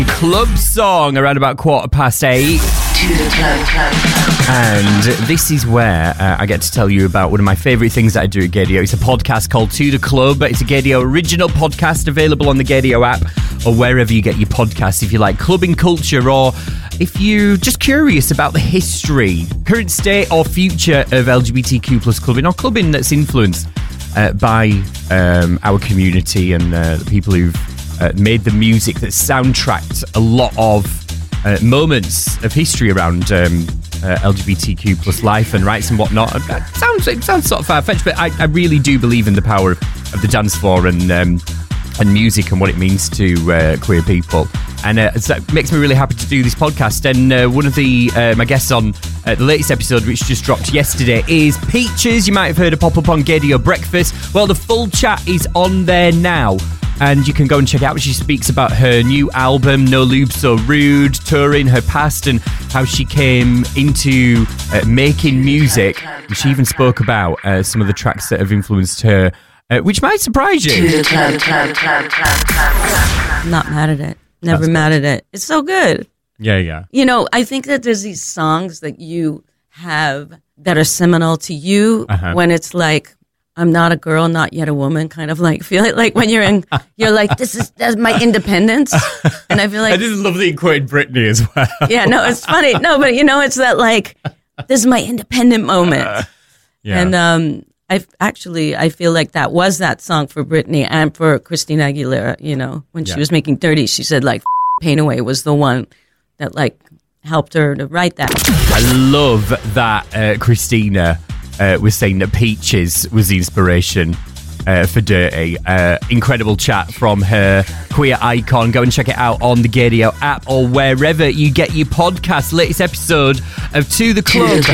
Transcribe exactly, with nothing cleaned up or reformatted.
Club song around about quarter past eight. To the club, club, club. And this is where uh, I get to tell you about one of my favourite things that I do at Gaydio. It's a podcast called To The Club. It's a Gaydio original podcast available on the Gaydio app or wherever you get your podcasts if you like clubbing culture or if you're just curious about the history, current state or future of L G B T Q plus clubbing or clubbing that's influenced uh, by um, our community and uh, the people who've uh, made the music that soundtracked a lot of Uh, moments of history around um, uh, L G B T Q plus life and rights and whatnot. It sounds, it sounds sort of far-fetched, but I, I really do believe in the power of, of the dance floor and um, and music and what it means to uh, queer people. And uh, so it makes me really happy to do this podcast. And uh, one of the uh, my guests on uh, the latest episode, which just dropped yesterday, is Peaches. You might have heard her pop up on Gaydio Breakfast. Well, the full chat is on there now. And you can go and check out. She speaks about her new album, No Lube So Rude, touring, her past, and how she came into uh, making music. And she even spoke about uh, some of the tracks that have influenced her, uh, which might surprise you. To the club, club, club, club, club. I'm not mad at it. Never That's mad good. at it. It's so good. Yeah, yeah. You know, I think that there's these songs that you have that are seminal to you Uh-huh. when it's like, I'm not a girl, not yet a woman, kind of like feel it like when you're in, you're like, this is that's my independence. And I feel like, I just love that you quoted Britney as well. yeah, no, it's funny. No, but you know, it's that like, this is my independent moment. Uh, yeah. And um, I actually, I feel like that was that song for Britney and for Christina Aguilera, you know, when Yeah. she was making Dirty, she said like, Pain Away was the one that like helped her to write that. I love that uh, Christina uh, was saying that Peaches was the inspiration uh, for Dirty. Uh, incredible chat from her queer icon. Go and check it out on the Gaydio app or wherever you get your podcast. Latest episode of To The Club.